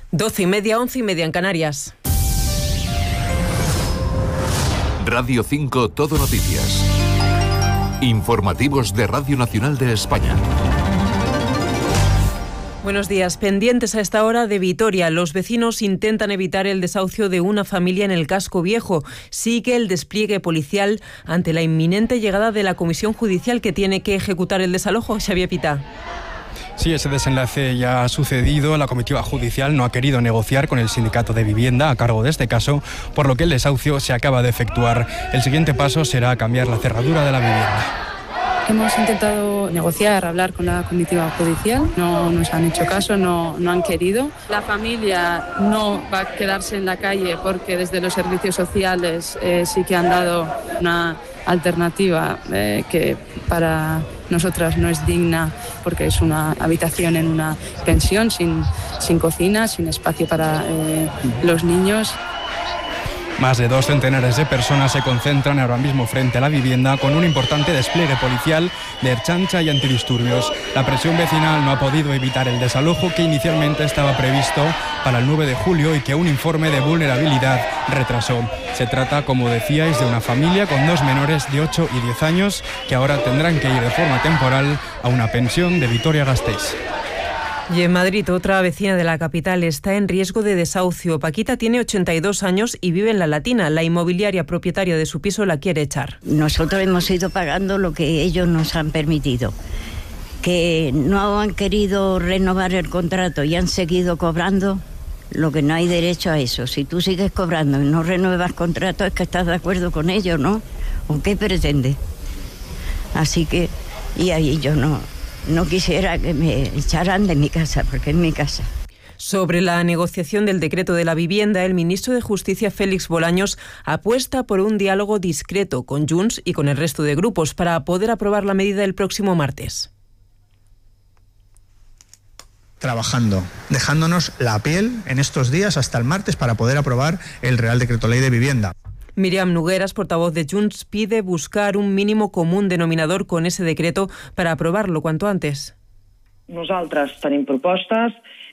12:30, 11:30 en Canarias. Radio 5 Todo Noticias. Informativos de Radio Nacional de España. Buenos días. Pendientes a esta hora de Vitoria. Los vecinos intentan evitar el desahucio de una familia en el casco viejo. Sigue el despliegue policial ante la inminente llegada de la comisión judicial que tiene que ejecutar el desalojo. Xavier Pita. Sí, ese desenlace ya ha sucedido. La comitiva judicial no ha querido negociar con el sindicato de vivienda a cargo de este caso, por lo que el desahucio se acaba de efectuar. El siguiente paso será cambiar la cerradura de la vivienda. Hemos intentado negociar, hablar con la comitiva judicial, no nos han hecho caso, no han querido. La familia no va a quedarse en la calle porque desde los servicios sociales sí que han dado una alternativa que para nosotras no es digna, porque es una habitación en una pensión sin cocina, sin espacio para los niños. Más de 2 centenares de personas se concentran ahora mismo frente a la vivienda con un importante despliegue policial de Ertzaintza y antidisturbios. La presión vecinal no ha podido evitar el desalojo que inicialmente estaba previsto para el 9 de julio y que un informe de vulnerabilidad retrasó. Se trata, como decíais, de una familia con 2 menores de 8 y 10 años que ahora tendrán que ir de forma temporal a una pensión de Vitoria-Gasteiz. Y en Madrid, otra vecina de la capital está en riesgo de desahucio. Paquita tiene 82 años y vive en La Latina. La inmobiliaria propietaria de su piso la quiere echar. Nosotros hemos ido pagando lo que ellos nos han permitido. Que no han querido renovar el contrato y han seguido cobrando, lo que no hay derecho a eso. Si tú sigues cobrando y no renuevas contrato, es que estás de acuerdo con ellos, ¿no? ¿O qué pretende? Así que, y ahí yo no quisiera que me echaran de mi casa, porque es mi casa. Sobre la negociación del decreto de la vivienda, el ministro de Justicia, Félix Bolaños, apuesta por un diálogo discreto con Junts y con el resto de grupos para poder aprobar la medida el próximo martes. Trabajando, dejándonos la piel en estos días hasta el martes para poder aprobar el Real Decreto Ley de Vivienda. Míriam Nogueras, portavoz de Junts, pide buscar un mínimo común denominador con ese decreto para aprovarlo cuanto antes. Nosaltres tenim propostes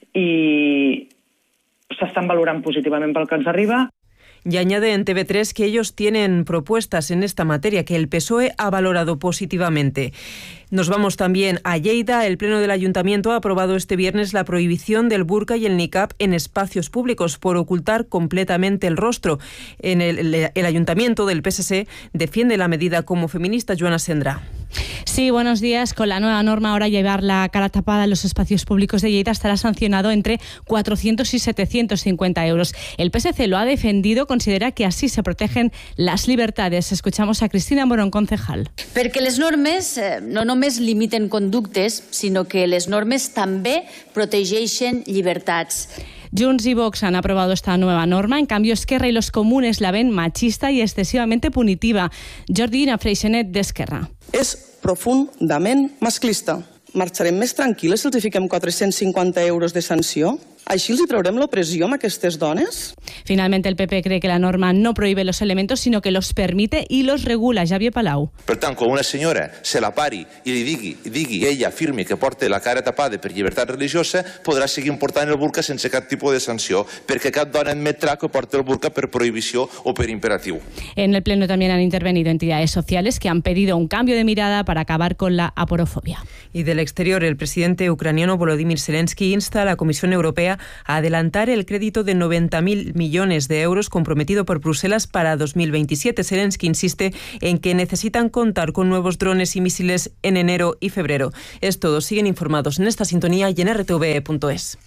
i s'estan valorant positivament pel que ens arriba. Y añade en TV3 que ellos tienen propuestas en esta materia que el PSOE ha valorado positivamente. Nos vamos también a Lleida. El Pleno del Ayuntamiento ha aprobado este viernes la prohibición del burka y el niqab en espacios públicos por ocultar completamente el rostro. En el Ayuntamiento del PSC defiende la medida como feminista. Joana Sendra. Sí, buenos días. Con la nueva norma ahora llevar la cara tapada en los espacios públicos de Lleida estará sancionado entre 400 y 750 euros. El PSC lo ha defendido, considera que así se protegen las libertades. Escuchamos a Cristina Morón, concejal. Perquè les normes no només limiten conductes, sinó que les normes també protegeixen llibertats. Junts y Vox han aprobado esta nueva norma. En cambio, Esquerra y los comunes la ven machista y excesivamente punitiva. Jordina Freixenet, d'Esquerra. És profundament masclista. Marxarem més tranquil·les si els fiquem 450 euros de sanció? ¿Així els traurem l'opressió a aquestes dones? Finalmente, el PP cree que la norma no prohíbe los elementos, sino que los permite y los regula. Javier Palau. Per tant, quan una senyora se la pari i li digui ella afirmi que porta la cara tapada per llibertat religiosa, podrà seguir portant el burka sense cap tipus de sanció, perquè cap dona admetrà que porta el burka per prohibició o per imperatiu. En el Pleno también han intervenido entidades sociales que han pedido un cambio de mirada para acabar con la aporofobia. Y del exterior, el presidente ucraniano Volodymyr Zelensky insta a la Comisión Europea a adelantar el crédito de 90.000 millones de euros comprometido por Bruselas para 2027. Zelensky insiste en que necesitan contar con nuevos drones y misiles en enero y febrero. Es todo. Siguen informados en esta sintonía y en rtve.es.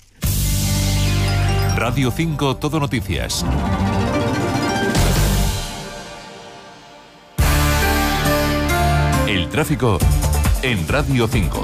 Radio 5 Todo Noticias. El tráfico en Radio 5.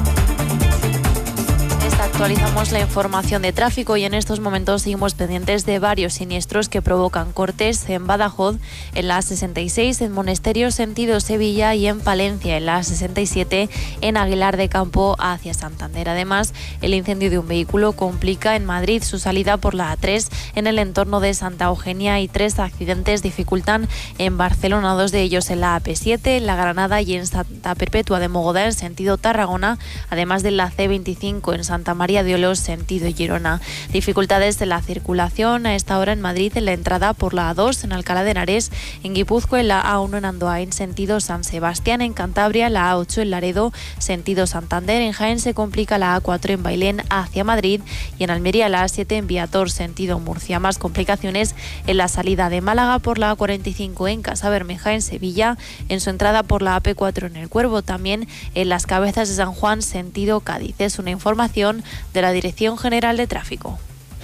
Actualizamos la información de tráfico y en estos momentos seguimos pendientes de varios siniestros que provocan cortes en Badajoz, en la A66, en Monesterio sentido Sevilla y en Palencia, en la A67, en Aguilar de Campo hacia Santander. Además, el incendio de un vehículo complica en Madrid su salida por la A3 en el entorno de Santa Eugenia y 3 accidentes dificultan en Barcelona, 2 de ellos en la AP7, en la Granada y en Santa Perpetua de Mogoda en sentido Tarragona, además de la C25 en Santa María María de Olos, sentido Girona. Dificultades de la circulación a esta hora en Madrid en la entrada por la A2 en Alcalá de Henares, en Guipúzcoa en la A1 en Andoain, sentido San Sebastián, en Cantabria la A8 en Laredo, sentido Santander, en Jaén se complica la A4 en Bailén hacia Madrid y en Almería la A7 en Viator, sentido Murcia. Más complicaciones en la salida de Málaga por la A45 en Casa Bermeja, en Sevilla, en su entrada por la AP4 en El Cuervo, también en Las Cabezas de San Juan, sentido Cádiz. Es una información de la Dirección General de Tráfico.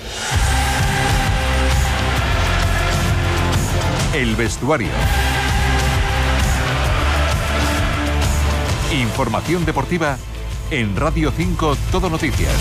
El vestuario. Información deportiva en Radio 5 Todo Noticias.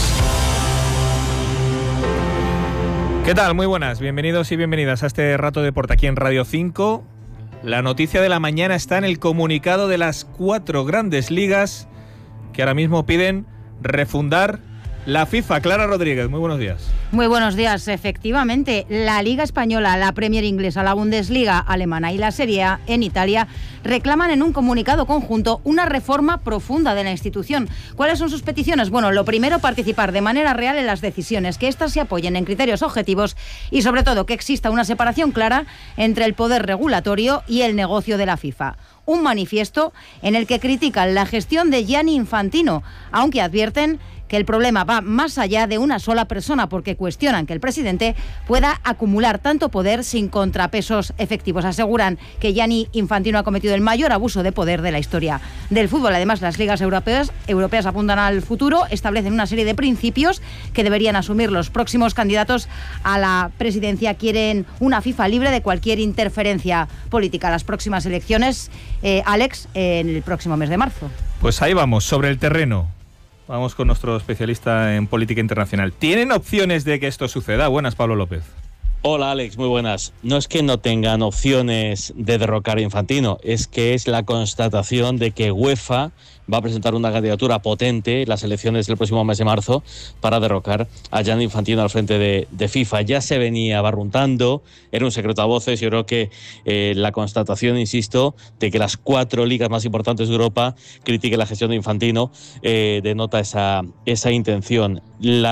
¿Qué tal? Muy buenas, bienvenidos y bienvenidas a este rato de deporte aquí en Radio 5. La noticia de la mañana está en el comunicado de las 4 grandes ligas que ahora mismo piden refundar la FIFA. Clara Rodríguez, muy buenos días. Muy buenos días. Efectivamente, la Liga Española, la Premier Inglesa, la Bundesliga alemana y la Serie A en Italia reclaman en un comunicado conjunto una reforma profunda de la institución. ¿Cuáles son sus peticiones? Bueno, lo primero, participar de manera real en las decisiones, que éstas se apoyen en criterios objetivos y, sobre todo, que exista una separación clara entre el poder regulatorio y el negocio de la FIFA. Un manifiesto en el que critican la gestión de Gianni Infantino, aunque advierten que el problema va más allá de una sola persona, porque cuestionan que el presidente pueda acumular tanto poder sin contrapesos efectivos. Aseguran que Gianni Infantino ha cometido el mayor abuso de poder de la historia del fútbol. Además, las ligas europeas apuntan al futuro, establecen una serie de principios que deberían asumir los próximos candidatos a la presidencia. Quieren una FIFA libre de cualquier interferencia política. Las próximas elecciones, Alex, en el próximo mes de marzo. Pues ahí vamos, sobre el terreno. Vamos con nuestro especialista en política internacional. ¿Tienen opciones de que esto suceda? Buenas, Pablo López. Hola, Alex, muy buenas. No es que no tengan opciones de derrocar a Infantino, es que es la constatación de que UEFA va a presentar una candidatura potente en las elecciones del próximo mes de marzo para derrocar a Gianni Infantino al frente de FIFA. Ya se venía barruntando, era un secreto a voces. Yo creo que la constatación, insisto, de que las 4 ligas más importantes de Europa critiquen la gestión de Infantino denota esa intención.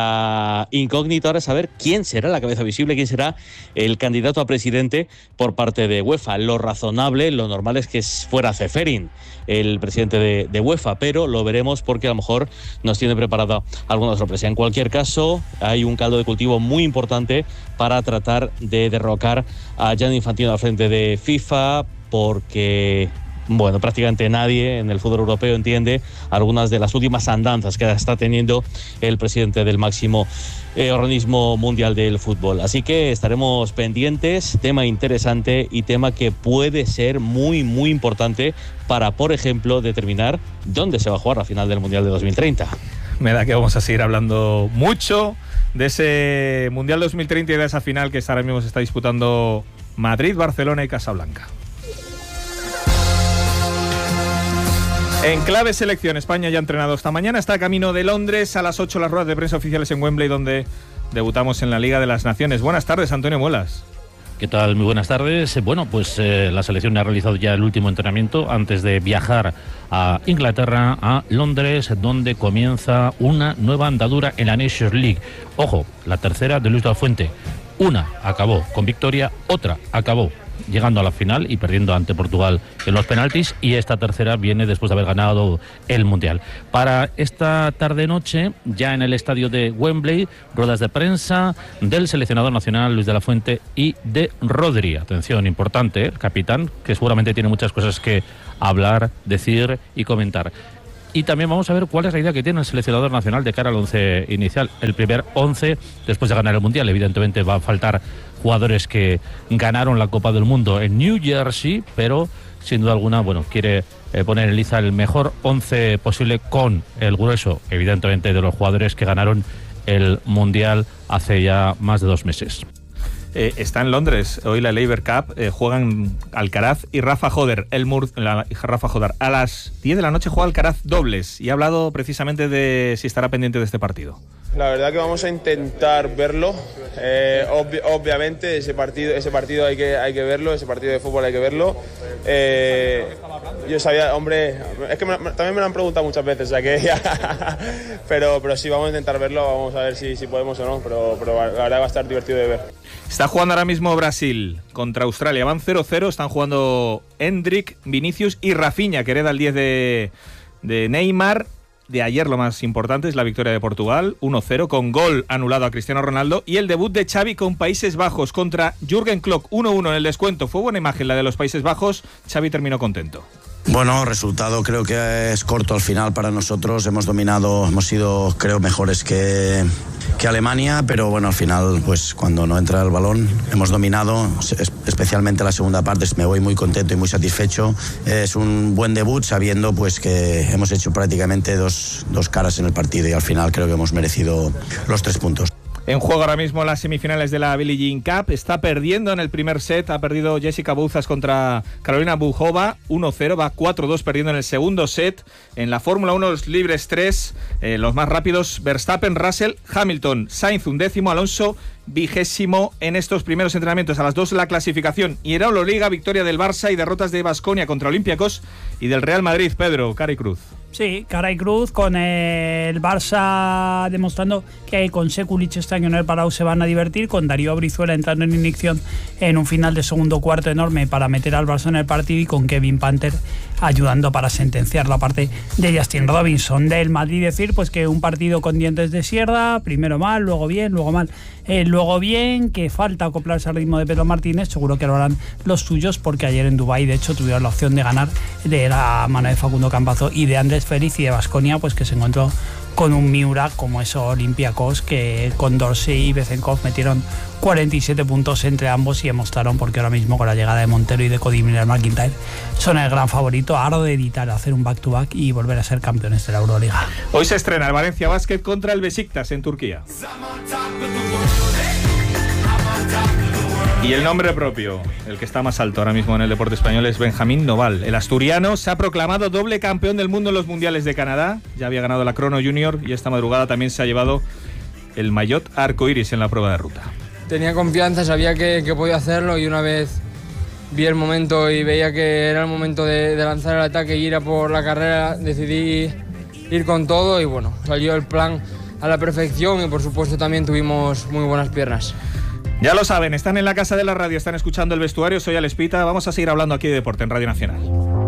La incógnita ahora es saber quién será la cabeza visible, quién será el candidato a presidente por parte de UEFA. Lo razonable, lo normal es que fuera Ceferin, el presidente de UEFA, pero lo veremos porque a lo mejor nos tiene preparada alguna sorpresa. En cualquier caso, hay un caldo de cultivo muy importante para tratar de derrocar a Gianni Infantino al frente de FIFA, porque bueno, prácticamente nadie en el fútbol europeo entiende algunas de las últimas andanzas que está teniendo el presidente del máximo organismo mundial del fútbol. Así que estaremos pendientes, tema interesante y tema que puede ser muy, muy importante para, por ejemplo, determinar dónde se va a jugar la final del Mundial de 2030. Me da que vamos a seguir hablando mucho de ese Mundial 2030 y de esa final que ahora mismo se está disputando Madrid, Barcelona y Casablanca. En clave selección, España ya ha entrenado esta mañana, está camino de Londres, a las 8 las ruedas de prensa oficiales en Wembley, donde debutamos en la Liga de las Naciones. Buenas tardes, Antonio Muelas. ¿Qué tal? Muy buenas tardes. Bueno, pues la selección ha realizado ya el último entrenamiento antes de viajar a Inglaterra, a Londres, donde comienza una nueva andadura en la Nations League. Ojo, la tercera de Luis de la Fuente. Una acabó con victoria, otra acabó llegando a la final y perdiendo ante Portugal en los penaltis, y esta tercera viene después de haber ganado el Mundial. Para esta tarde-noche, ya en el estadio de Wembley, ruedas de prensa del seleccionador nacional Luis de la Fuente y de Rodri. Atención, importante, el capitán, que seguramente tiene muchas cosas que hablar, decir y comentar. Y también vamos a ver cuál es la idea que tiene el seleccionador nacional de cara al 11 inicial. El primer 11 después de ganar el Mundial. Evidentemente va a faltar jugadores que ganaron la Copa del Mundo en New Jersey, pero sin duda alguna, bueno, quiere poner en liza el mejor 11 posible con el grueso, evidentemente, de los jugadores que ganaron el Mundial hace ya más de 2 meses. Está en Londres hoy la Labour Cup, juegan Alcaraz y Rafa Joder. Rafa Joder a las 10 de la noche juega Alcaraz dobles y ha hablado precisamente de si estará pendiente de este partido. La verdad que vamos a intentar verlo. Obviamente ese partido hay que verlo, ese partido de fútbol hay que verlo. Yo sabía, hombre, es que también me lo han preguntado muchas veces, o sea que pero sí, vamos a intentar verlo, vamos a ver si podemos o no, pero la verdad va a estar divertido de ver. Está jugando ahora mismo Brasil contra Australia, van 0-0, están jugando Endrick, Vinicius y Rafinha, que hereda el 10 de Neymar. De ayer lo más importante es la victoria de Portugal, 1-0, con gol anulado a Cristiano Ronaldo, y el debut de Xavi con Países Bajos contra Jürgen Klopp, 1-1 en el descuento. Fue buena imagen la de los Países Bajos, Xavi terminó contento. Bueno, resultado creo que es corto al final para nosotros. Hemos dominado, hemos sido creo mejores que Alemania, pero bueno, al final pues cuando no entra el balón hemos dominado, especialmente la segunda parte. Me voy muy contento y muy satisfecho. Es un buen debut sabiendo pues que hemos hecho prácticamente dos caras en el partido y al final creo que hemos merecido los 3 puntos. En juego ahora mismo las semifinales de la Billie Jean Cup. Está perdiendo en el primer set. Ha perdido Jessica Bouzas contra Carolina Bujova, 1-0. Va 4-2 perdiendo en el segundo set. En la Fórmula 1 los libres 3. Los más rápidos, Verstappen, Russell, Hamilton, Sainz 11º, Alonso 20º en estos primeros entrenamientos. A las 2 la clasificación. Y en Euroliga, victoria del Barça y derrotas de Baskonia contra Olympiacos y del Real Madrid. Pedro, cara y cruz. Sí, cara y cruz, con el Barça demostrando que con Sekulic este año en el Palau se van a divertir, con Darío Brizuela entrando en inyección en un final de segundo cuarto enorme para meter al Barça en el partido, y con Kevin Panther ayudando para sentenciar la parte de Justin Robinson. Del Madrid decir pues que un partido con dientes de sierra, primero mal, luego bien, luego mal, luego bien, que falta acoplarse al ritmo de Pedro Martínez. Seguro que lo harán los suyos, porque ayer en Dubái de hecho tuvieron la opción de ganar de la mano de Facundo Campazo y de Andrés Félix, y de Baskonia pues que se encontró con un Miura como esos Olympiacos, que con Dorsey y Bezenkov metieron 47 puntos entre ambos y demostraron porque ahora mismo con la llegada de Montero y de Cody Miller-McIntyre son el gran favorito a de editar, hacer un back-to-back y volver a ser campeones de la Euroliga. Hoy se estrena el Valencia Basket contra el Besiktas en Turquía. Y el nombre propio, el que está más alto ahora mismo en el deporte español, es Benjamín Noval. El asturiano se ha proclamado doble campeón del mundo en los mundiales de Canadá. Ya había ganado la Crono Junior y esta madrugada también se ha llevado el maillot arcoiris en la prueba de ruta. Tenía confianza, sabía que podía hacerlo, y una vez vi el momento y veía que era el momento de lanzar el ataque y ir a por la carrera, decidí ir con todo y bueno, salió el plan a la perfección, y por supuesto también tuvimos muy buenas piernas. Ya lo saben, están en la casa de la radio, están escuchando El Vestuario, soy Alex Pita, vamos a seguir hablando aquí de deporte en Radio Nacional.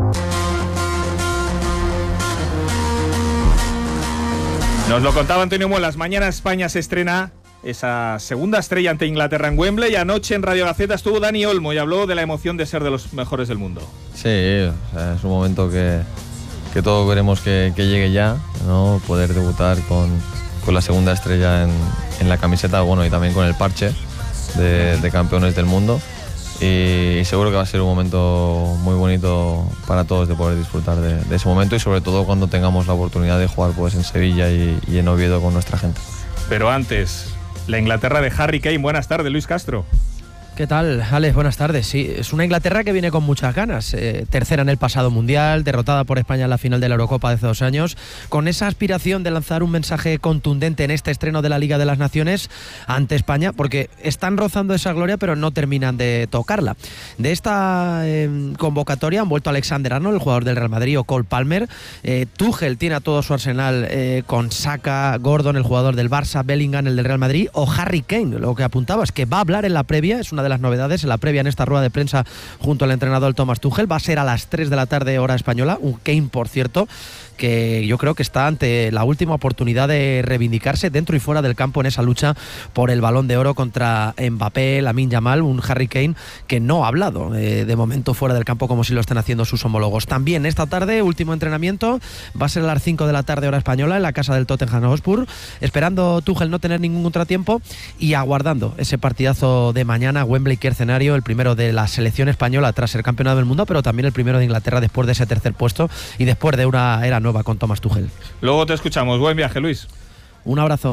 Nos lo contaba Antonio Muelas, mañana España se estrena esa segunda estrella ante Inglaterra en Wembley, y anoche en Radio Gaceta estuvo Dani Olmo y habló de la emoción de ser de los mejores del mundo. Sí, o sea, es un momento que todos queremos que llegue ya, ¿no? Poder debutar con la segunda estrella en la camiseta, bueno, y también con el parche de campeones del mundo, y seguro que va a ser un momento muy bonito para todos de poder disfrutar de ese momento, y sobre todo cuando tengamos la oportunidad de jugar pues en Sevilla y en Oviedo con nuestra gente. Pero antes, la Inglaterra de Harry Kane. Buenas tardes, Luis Castro. ¿Qué tal, Alex? Buenas tardes. Sí, es una Inglaterra que viene con muchas ganas. Tercera en el pasado Mundial, derrotada por España en la final de la Eurocopa de hace 2 años, con esa aspiración de lanzar un mensaje contundente en este estreno de la Liga de las Naciones ante España, porque están rozando esa gloria pero no terminan de tocarla. De esta convocatoria han vuelto Alexander-Arnold, el jugador del Real Madrid, o Cole Palmer. Tuchel tiene a todo su arsenal con Saka, Gordon, el jugador del Barça, Bellingham, el del Real Madrid, o Harry Kane. Lo que apuntaba es que va a hablar en la previa, es una de las novedades en la previa en esta rueda de prensa junto al entrenador Thomas Tuchel. Va a ser a las 3 de la tarde hora española, un Kane por cierto que yo creo que está ante la última oportunidad de reivindicarse dentro y fuera del campo en esa lucha por el Balón de Oro contra Mbappé, Lamine Yamal, un Harry Kane que no ha hablado de momento fuera del campo como si lo estén haciendo sus homólogos. También esta tarde, último entrenamiento, va a ser a las 5 de la tarde hora española en la casa del Tottenham Hotspur, esperando Tuchel no tener ningún contratiempo y aguardando ese partidazo de mañana, Wembley, que escenario, el primero de la selección española tras el campeonato del mundo, pero también el primero de Inglaterra después de ese tercer puesto y después de una era nueva con Thomas Tuchel. Luego te escuchamos. Buen viaje, Luis. Un abrazo.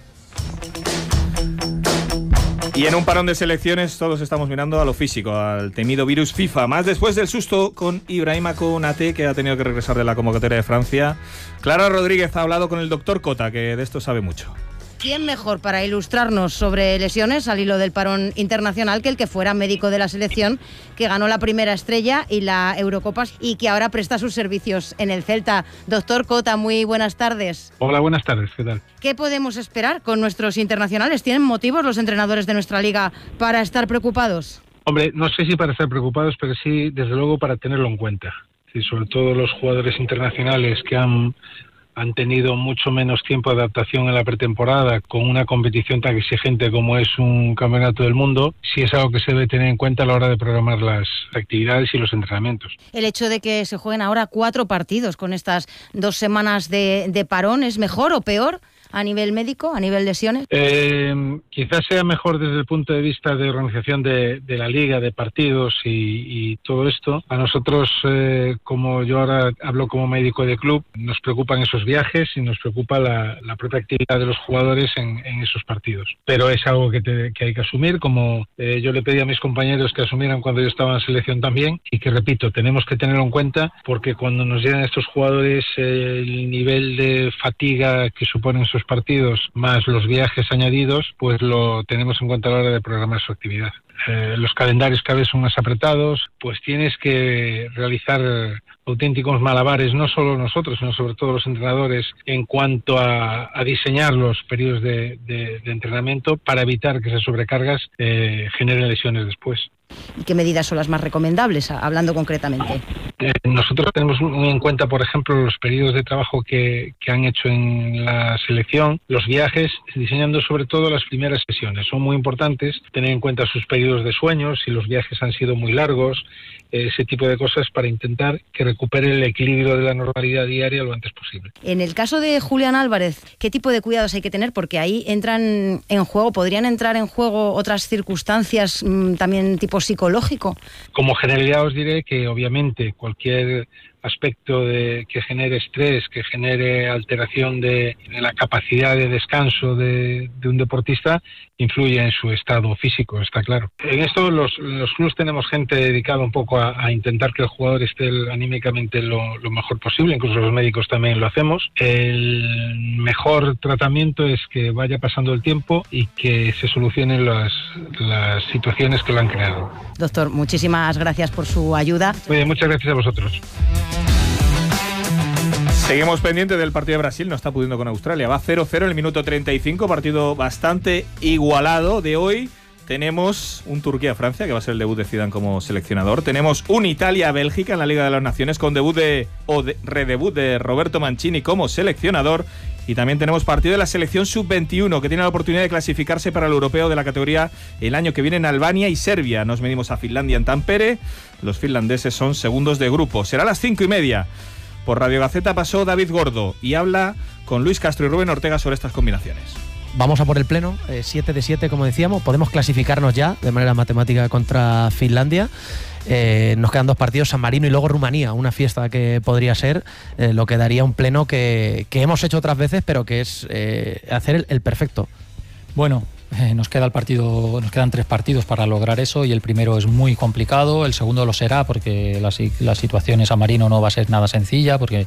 Y en un parón de selecciones todos estamos mirando a lo físico, al temido virus FIFA, más después del susto con Ibrahima Konaté, que ha tenido que regresar de la convocatoria de Francia. Clara Rodríguez ha hablado con el doctor Cota, que de esto sabe mucho. ¿quién mejor para ilustrarnos sobre lesiones al hilo del parón internacional que el que fuera médico de la selección, que ganó la primera estrella y la Eurocopa y que ahora presta sus servicios en el Celta? Doctor Cota, muy buenas tardes. Hola, buenas tardes, ¿qué tal? ¿Qué podemos esperar con nuestros internacionales? ¿Tienen motivos los entrenadores de nuestra liga para estar preocupados? Hombre, no sé si para estar preocupados, pero sí, desde luego, para tenerlo en cuenta. Sí, sobre todo los jugadores internacionales que han tenido mucho menos tiempo de adaptación en la pretemporada con una competición tan exigente como es un campeonato del mundo, sí es algo que se debe tener en cuenta a la hora de programar las actividades y los entrenamientos. ¿El hecho de que se jueguen ahora 4 partidos con estas 2 semanas de parón es mejor o peor a nivel médico, a nivel lesiones? Quizás sea mejor desde el punto de vista de organización de la liga, de partidos y todo esto. A nosotros, como yo ahora hablo como médico de club, nos preocupan esos viajes y nos preocupa la propia actividad de los jugadores en esos partidos. Pero es algo que hay que asumir, como yo le pedí a mis compañeros que asumieran cuando yo estaba en selección también, y que, repito, tenemos que tenerlo en cuenta, porque cuando nos llegan estos jugadores, el nivel de fatiga que suponen sus partidos más los viajes añadidos, pues lo tenemos en cuenta a la hora de programar su actividad. Los calendarios cada vez son más apretados, pues tienes que realizar auténticos malabares, no solo nosotros, sino sobre todo los entrenadores, en cuanto a diseñar los periodos de entrenamiento para evitar que esas sobrecargas generen lesiones después. ¿Y qué medidas son las más recomendables, hablando concretamente? Nosotros tenemos muy en cuenta, por ejemplo, los periodos de trabajo que han hecho en la selección, los viajes, diseñando sobre todo las primeras sesiones. Son muy importantes tener en cuenta sus periodos de sueño, si los viajes han sido muy largos, ese tipo de cosas, para intentar que recupere el equilibrio de la normalidad diaria lo antes posible. En el caso de Julián Álvarez, ¿qué tipo de cuidados hay que tener? Porque ahí podrían entrar en juego otras circunstancias también tipo psicológico. Como generalidad os diré que obviamente cualquier aspecto que genere estrés, que genere alteración de la capacidad de descanso de un deportista, influye en su estado físico, está claro. En esto los clubes tenemos gente dedicada un poco a intentar que el jugador esté anímicamente lo mejor posible, incluso los médicos también lo hacemos. El mejor tratamiento es que vaya pasando el tiempo y que se solucionen las situaciones que lo han creado. Doctor, muchísimas gracias por su ayuda. Muy bien, muchas gracias a vosotros. Seguimos pendiente del partido de Brasil, no está pudiendo con Australia. Va 0-0 en el minuto 35, partido bastante igualado de hoy. Tenemos un Turquía-Francia, que va a ser el debut de Zidane como seleccionador. Tenemos un Italia-Bélgica en la Liga de las Naciones, con redebut de Roberto Mancini como seleccionador. Y también tenemos partido de la selección sub-21, que tiene la oportunidad de clasificarse para el europeo de la categoría el año que viene en Albania y Serbia. Nos medimos a Finlandia en Tampere. Los finlandeses son segundos de grupo. Será a las 5:30. Por Radio Gaceta pasó David Gordo y habla con Luis Castro y Rubén Ortega sobre estas combinaciones. Vamos a por el pleno, 7 de 7 como decíamos, podemos clasificarnos ya de manera matemática contra Finlandia. Nos quedan 2 partidos, San Marino y luego Rumanía, una fiesta que podría ser, lo que daría un pleno que hemos hecho otras veces, pero que es hacer el perfecto. Bueno, nos quedan 3 partidos para lograr eso, y el primero es muy complicado, el segundo lo será porque la situación en San Marino no va a ser nada sencilla, porque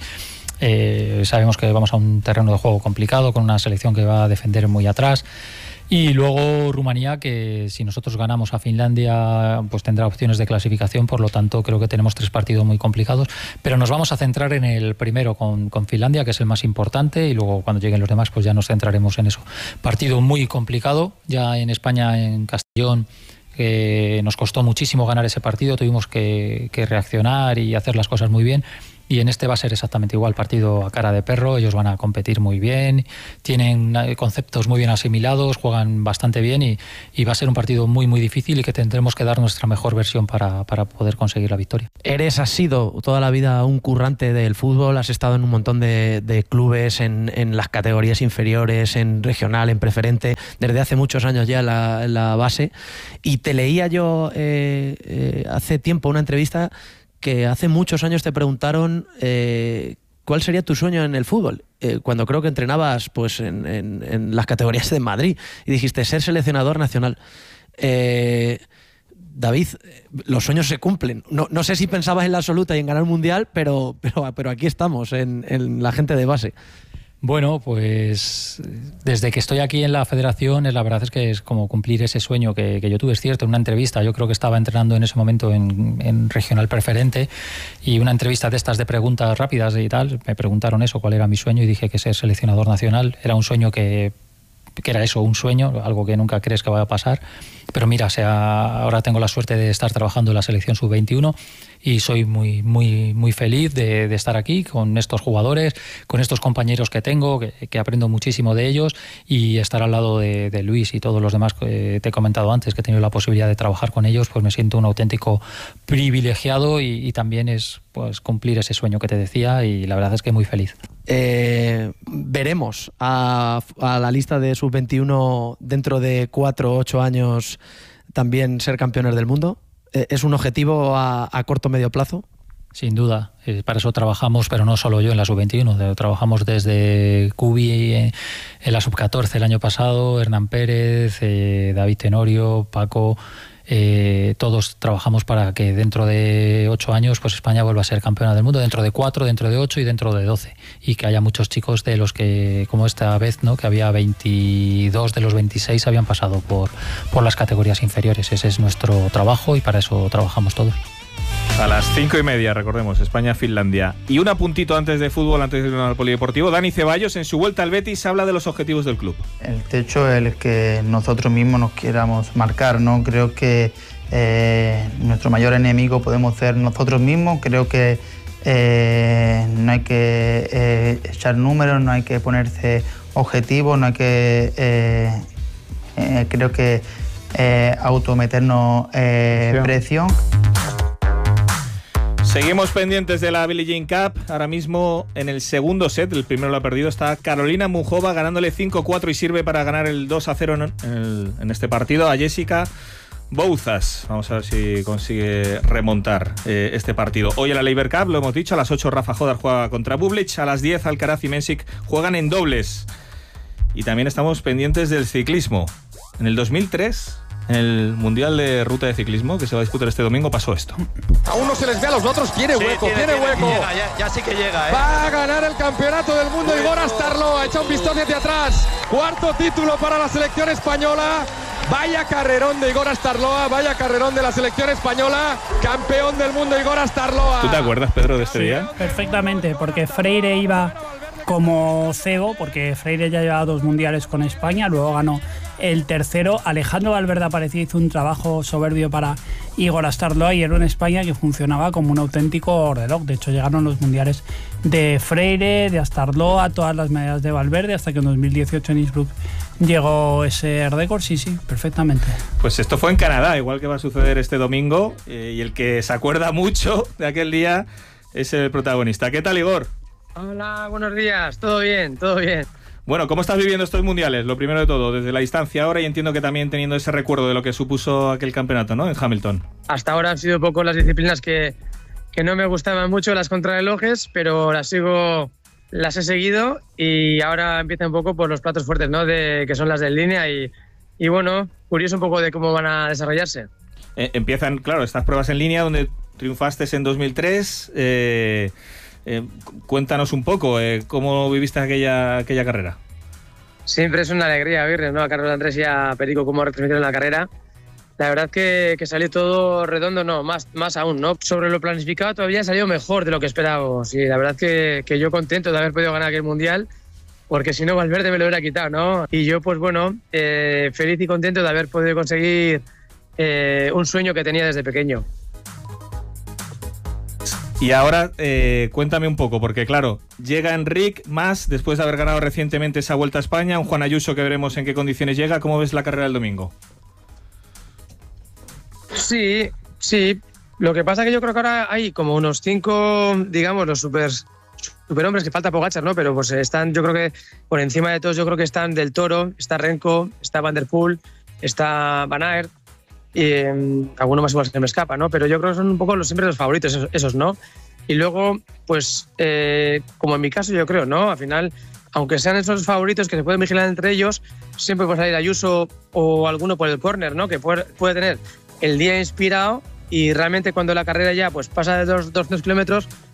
sabemos que vamos a un terreno de juego complicado con una selección que va a defender muy atrás. Y luego Rumanía, que si nosotros ganamos a Finlandia, pues tendrá opciones de clasificación, por lo tanto creo que tenemos 3 partidos muy complicados, pero nos vamos a centrar en el primero con Finlandia, que es el más importante, y luego cuando lleguen los demás pues ya nos centraremos en eso. Partido muy complicado, ya en España, en Castellón, que nos costó muchísimo ganar ese partido, tuvimos que reaccionar y hacer las cosas muy bien. Y en este va a ser exactamente igual, partido a cara de perro, ellos van a competir muy bien, tienen conceptos muy bien asimilados, juegan bastante bien y va a ser un partido muy muy difícil y que tendremos que dar nuestra mejor versión para poder conseguir la victoria. Has sido toda la vida un currante del fútbol, has estado en un montón de clubes, en las categorías inferiores, en regional, en preferente, desde hace muchos años ya la base, y te leía yo hace tiempo una entrevista que hace muchos años te preguntaron cuál sería tu sueño en el fútbol, cuando creo que entrenabas pues en las categorías de Madrid, y dijiste ser seleccionador nacional. David, los sueños se cumplen. No sé si pensabas en la absoluta y en ganar el Mundial, pero aquí estamos, en la gente de base. Bueno, pues desde que estoy aquí en la federación, la verdad es que es como cumplir ese sueño que yo tuve. Es cierto, en una entrevista, yo creo que estaba entrenando en ese momento en regional preferente, y una entrevista de estas de preguntas rápidas y tal, me preguntaron eso, cuál era mi sueño, y dije que ser seleccionador nacional. Era un sueño que era eso, un sueño, algo que nunca crees que vaya a pasar. Pero mira, ahora tengo la suerte de estar trabajando en la selección sub-21 y soy muy, muy, muy feliz de estar aquí con estos jugadores, con estos compañeros que tengo, que aprendo muchísimo de ellos, y estar al lado de Luis y todos los demás que te he comentado antes, que he tenido la posibilidad de trabajar con ellos. Pues me siento un auténtico privilegiado, y también es pues cumplir ese sueño que te decía, y la verdad es que muy feliz. Veremos a la lista de sub-21 dentro de 4 o 8 años también ser campeones del mundo. ¿Es un objetivo a corto o medio plazo? Sin duda, para eso trabajamos, pero no solo yo en la sub-21, trabajamos desde Cubi en la sub-14 el año pasado, Hernán Pérez, David Tenorio, Paco. Todos trabajamos para que dentro de 8 años pues España vuelva a ser campeona del mundo, dentro de 4, dentro de 8 y dentro de 12, y que haya muchos chicos de los que, como esta vez, ¿no?, que había 22 de los 26 habían pasado por las categorías inferiores. Ese es nuestro trabajo y para eso trabajamos todos. A las 5:30, recordemos, España-Finlandia. Y un apuntito antes de fútbol, antes de ir al polideportivo. Dani Ceballos, en su vuelta al Betis, habla de los objetivos del club. El techo es el que nosotros mismos nos queramos marcar, ¿no? Creo que nuestro mayor enemigo podemos ser nosotros mismos. Creo que no hay que echar números, no hay que ponerse objetivos, no hay que, creo que, autometernos presión. Seguimos pendientes de la Billie Jean Cup. Ahora mismo en el segundo set, el primero lo ha perdido, está Carolina Muchova ganándole 5-4 y sirve para ganar el 2-0 en este partido a Jessica Bouzas. Vamos a ver si consigue remontar este partido. Hoy en la Laver Cup, lo hemos dicho, a las 8 Rafa Jodar juega contra Bublik, a las 10 Alcaraz y Mensik juegan en dobles. Y también estamos pendientes del ciclismo. En el 2003... en el Mundial de Ruta de Ciclismo, que se va a disputar este domingo, pasó esto. Aún no se les ve a los otros, tiene hueco, tiene hueco. Llega, ya sí que llega. Va a ganar el campeonato del mundo Igor Astarloa, ha echado un pistón hacia atrás. Cuarto título para la selección española. Vaya carrerón de Igor Astarloa, vaya carrerón de la selección española. Campeón del mundo Igor Astarloa. ¿Tú te acuerdas, Pedro, de este día? Perfectamente, porque Freire iba como cebo, porque Freire ya llevaba 2 mundiales con España, luego ganó el tercero. Alejandro Valverde apareció, hizo un trabajo soberbio para Igor Astarloa, y era una España que funcionaba como un auténtico reloj. De hecho, llegaron los mundiales de Freire, de Astarloa, todas las medallas de Valverde, hasta que en 2018 en Innsbruck llegó ese récord. Sí, perfectamente. Pues esto fue en Canadá, igual que va a suceder este domingo, y el que se acuerda mucho de aquel día es el protagonista. ¿Qué tal, Igor? Hola, buenos días. Todo bien, todo bien. Bueno, ¿cómo estás viviendo estos mundiales? Lo primero de todo, desde la distancia ahora, y entiendo que también teniendo ese recuerdo de lo que supuso aquel campeonato, ¿no?, en Hamilton. Hasta ahora han sido poco las disciplinas que no me gustaban mucho, las contrarrelojes, pero las he seguido, y ahora empieza un poco por los platos fuertes, ¿no?, que son las de línea, y bueno, curioso un poco de cómo van a desarrollarse. Empiezan, claro, estas pruebas en línea donde triunfaste en 2003. Cuéntanos un poco, ¿cómo viviste aquella carrera? Siempre es una alegría ver, ¿no?, a Carlos Andrés y a Perico cómo retransmitieron la carrera. La verdad que salió todo redondo, no, más aún, ¿no? Sobre lo planificado todavía salió mejor de lo que esperábamos, y la verdad que yo contento de haber podido ganar aquel mundial, porque si no Valverde me lo hubiera quitado, ¿no? Y yo, pues bueno, feliz y contento de haber podido conseguir un sueño que tenía desde pequeño. Y ahora cuéntame un poco, porque claro, llega Enric Mas, después de haber ganado recientemente esa Vuelta a España, un Juan Ayuso que veremos en qué condiciones llega. ¿Cómo ves la carrera del domingo? Sí. Lo que pasa es que yo creo que ahora hay como unos 5, digamos, los superhombres, que falta Pogačar, ¿no? Pero pues están, yo creo que por encima de todos, yo creo que están Del Toro, está Renko, está Van der Poel, está Van Aert, y alguno más igual se me escapa, ¿no? Pero yo creo que son un poco siempre los favoritos esos, ¿no? Y luego, pues, como en mi caso yo creo, ¿no? Al final, aunque sean esos favoritos que se pueden vigilar entre ellos, siempre puede salir Ayuso o alguno por el córner, ¿no? Que puede tener el día inspirado, y realmente cuando la carrera ya pues pasa de 200 kilómetros,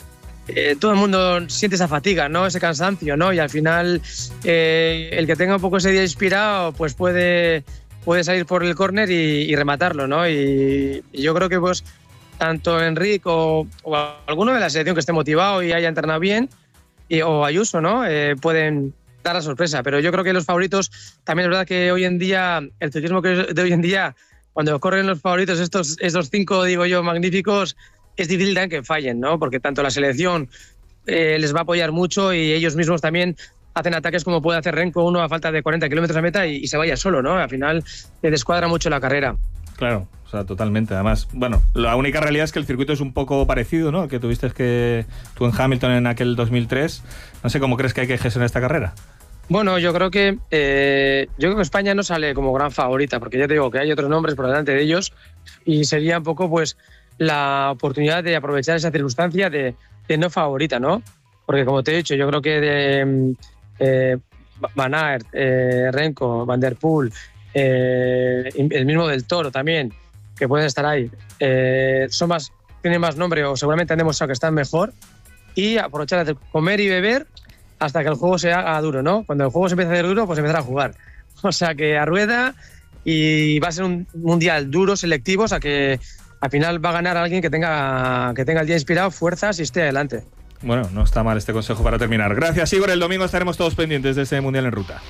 todo el mundo siente esa fatiga, ¿no? Ese cansancio, ¿no? Y al final el que tenga un poco ese día inspirado pues puede salir por el córner y rematarlo, ¿no? Y yo creo que pues tanto Enrique o alguno de la selección que esté motivado y haya entrenado bien, o Ayuso, ¿no? Pueden dar la sorpresa. Pero yo creo que los favoritos, también es verdad que hoy en día, el ciclismo de hoy en día, cuando corren los favoritos, estos 5, digo yo, magníficos, es difícil también que fallen, ¿no? Porque tanto la selección les va a apoyar mucho y ellos mismos también hacen ataques como puede hacer Renko, uno a falta de 40 kilómetros a meta y se vaya solo, ¿no? Al final le descuadra mucho la carrera. Claro, o sea, totalmente. Además, bueno, la única realidad es que el circuito es un poco parecido, ¿no? Que tuviste tú en Hamilton en aquel 2003. No sé cómo crees que hay que gestionar esta carrera. Bueno, yo creo que España no sale como gran favorita, porque ya te digo que hay otros nombres por delante de ellos y sería un poco pues la oportunidad de aprovechar esa circunstancia de no favorita, ¿no? Porque como te he dicho, yo creo que Van Aert, Renko, Van der Poel, el mismo del Toro también, que pueden estar ahí, tienen más nombre o seguramente han demostrado que están mejor, y aprovechar de comer y beber hasta que el juego se haga duro, ¿no? Cuando el juego se empieza a hacer duro, pues empezar a jugar. O sea que a rueda, y va a ser un mundial duro, selectivo, o sea que al final va a ganar alguien que tenga el día inspirado, fuerzas y esté adelante. Bueno, no está mal este consejo para terminar. Gracias, Igor. El domingo estaremos todos pendientes de ese Mundial en Ruta.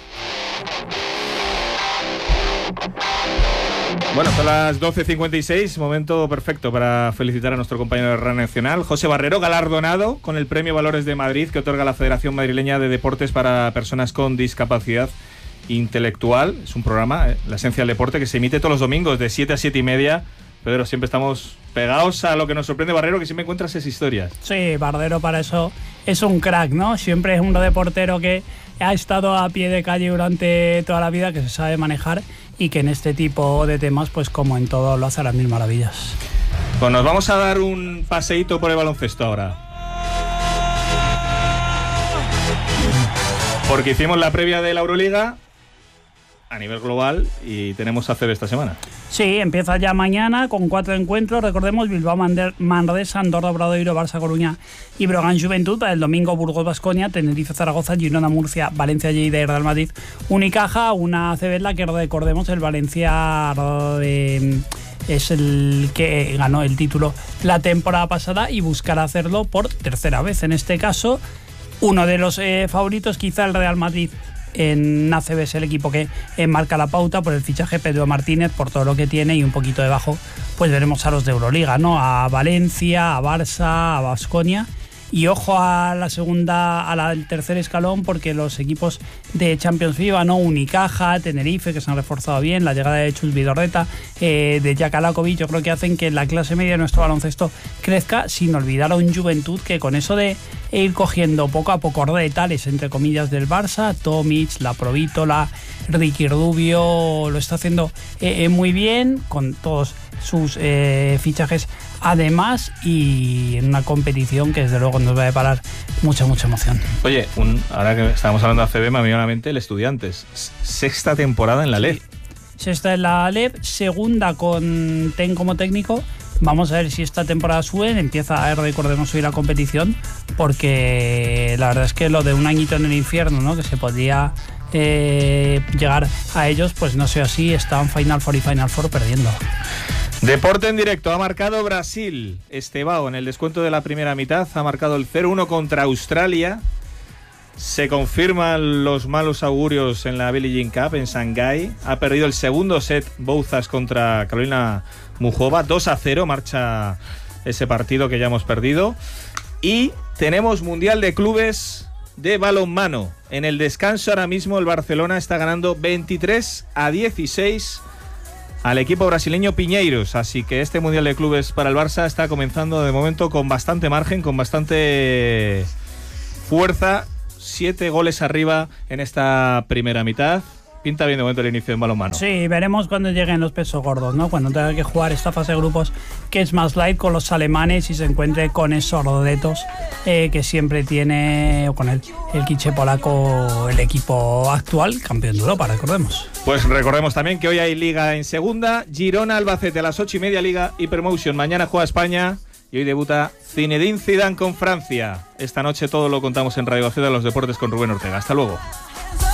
Bueno, son las 12:56, momento perfecto para felicitar a nuestro compañero de Radio Nacional, José Barrero, galardonado con el Premio Valores de Madrid que otorga la Federación Madrileña de Deportes para Personas con Discapacidad Intelectual. Es un programa, La Esencia del Deporte, que se emite todos los domingos de 7 a 7 y media. Pedro, siempre estamos pegados a lo que nos sorprende Barrero, que siempre encuentra esas historias. Sí, Barrero para eso es un crack, ¿no? Siempre es un reportero que ha estado a pie de calle durante toda la vida, que se sabe manejar y que en este tipo de temas, pues como en todo, lo hace a las mil maravillas. Pues nos vamos a dar un paseíto por el baloncesto ahora. Porque hicimos la previa de la Euroliga a nivel global y tenemos ACB esta semana. Sí, empieza ya mañana con 4 encuentros. Recordemos: Bilbao, Manresa, Andorra, Obradoiro, Barça, Coruña y Brogan Juventud. Para el domingo, Burgos, Baskonia, Tenerife, Zaragoza, Girona, Murcia, Valencia, Lleida y Real Madrid. Unicaja, una ACB en la que, recordemos, el Valencia es el que ganó el título la temporada pasada y buscará hacerlo por tercera vez. En este caso, uno de los favoritos, quizá el Real Madrid. En ACB es el equipo que marca la pauta por el fichaje Pedro Martínez, por todo lo que tiene, y un poquito debajo pues veremos a los de Euroliga, ¿no? A Valencia, a Barça, a Baskonia. Y ojo a la segunda, al tercer escalón, porque los equipos de Champions FIBA, ¿no? Unicaja, Tenerife, que se han reforzado bien, la llegada de Chus Vidorreta, de Jack Alakovic, yo creo que hacen que la clase media de nuestro baloncesto crezca, sin olvidar a un Juventud que con eso de ir cogiendo poco a poco retales, entre comillas, del Barça, Tomic, la Provítola, Ricky Rubio, lo está haciendo muy bien, con todos sus fichajes además, y en una competición que desde luego nos va a deparar mucha emoción. Oye, ahora que estábamos hablando de ACB, me vino a la mente el Estudiantes, sexta temporada en la LEB. Sexta en la LEB, segunda con TEN como técnico. Vamos a ver si esta temporada suben, empieza a recordemos subir la competición, porque la verdad es que lo de un añito en el infierno, ¿no? Que se podía llegar a ellos, pues no sé, así están Final Four y Final Four perdiendo. Deporte en directo, ha marcado Brasil. Estebao en el descuento de la primera mitad ha marcado el 0-1 contra Australia. Se confirman los malos augurios en la Billie Jean Cup en Shanghái. Ha perdido el segundo set Bouzas contra Carolina Muchova. 2-0 marcha ese partido que ya hemos perdido. Y tenemos Mundial de Clubes de balonmano. En el descanso ahora mismo el Barcelona está ganando 23-16 al equipo brasileño Piñeiros, así que este Mundial de Clubes para el Barça está comenzando de momento con bastante margen, con bastante fuerza. 7 goles arriba en esta primera mitad. Pinta bien de momento el inicio del balonmano. Sí, veremos cuando lleguen los pesos gordos, ¿no? Cuando tenga que jugar esta fase de grupos, que es más light, con los alemanes, y se encuentre con esos rodetos que siempre tiene, o con el quiche polaco, el equipo actual campeón de Europa, recordemos. Pues recordemos también que hoy hay Liga en segunda. Girona, Albacete a las 8:30, Liga y Promotion. Mañana juega España Y hoy debuta Zinedine Zidane con Francia. Esta noche todo lo contamos en Radio Ciudad de los Deportes con Rubén Ortega. Hasta luego.